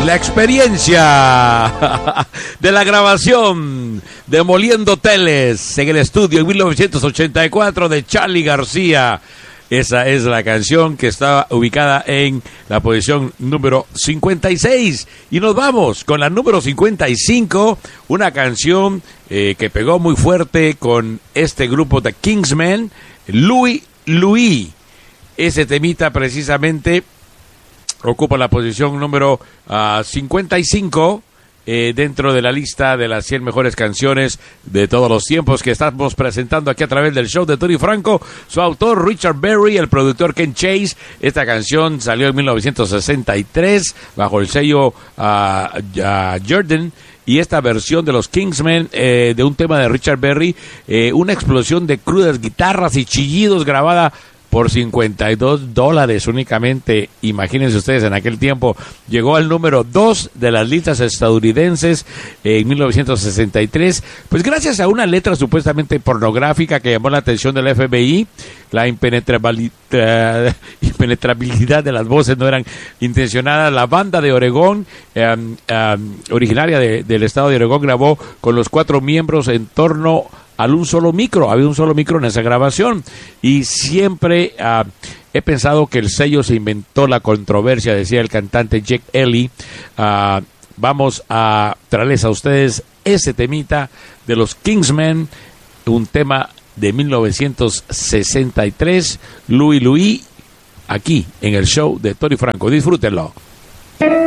La experiencia de la grabación Demoliendo Hoteles en el estudio en 1984 de Charly García. Esa es la canción que estaba ubicada en la posición número 56. Y nos vamos con la número 55, una canción que pegó muy fuerte con este grupo de Kingsmen, Louie Louie. Ese temita precisamente ocupa la posición número 55 dentro de la lista de las 100 mejores canciones de todos los tiempos que estamos presentando aquí a través del show de Tony Franco. Su autor Richard Berry, el productor Ken Chase. Esta canción salió en 1963 bajo el sello Jordan. Y esta versión de los Kingsmen de un tema de Richard Berry, una explosión de crudas guitarras y chillidos grabada por $52 únicamente. Imagínense ustedes, en aquel tiempo llegó al número 2 de las listas estadounidenses en 1963, pues gracias a una letra supuestamente pornográfica que llamó la atención del FBI. La impenetrabilidad de las voces no eran intencionadas. La banda de Oregón, originaria del estado de Oregón, grabó con los 4 miembros en torno al un solo micro. Había un solo micro en esa grabación, y siempre he pensado que el sello se inventó la controversia, decía el cantante Jack Ellie. Vamos a traerles a ustedes ese temita de los Kingsmen, un tema de 1963, Louie Louie, aquí en el show de Tony Franco. Disfrútenlo.